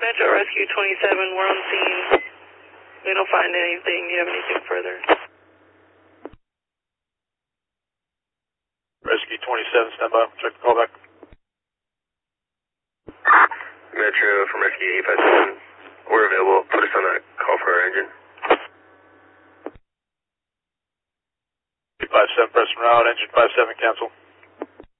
Metro Rescue 27, we're on scene. We don't find anything. Do you have anything further? Rescue 27, stand by. Check the callback. Metro from Rescue 857. We're available. Put us on that call for our engine. 857, press route, engine 57, cancel.